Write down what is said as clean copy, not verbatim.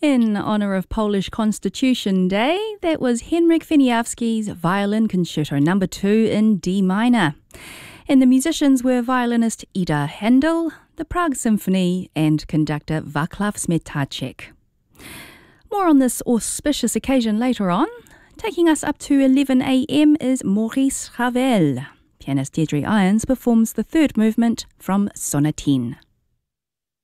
In honour of Polish Constitution Day, that was Henryk Wieniawski's Violin Concerto No. 2 in D minor. And the musicians were violinist Ida Händel, the Prague Symphony, and conductor Wacław Smetacek. More on this auspicious occasion later on. Taking us up to 11 a.m. is Maurice Ravel. Pianist Deirdre Irons performs the third movement from Sonatine.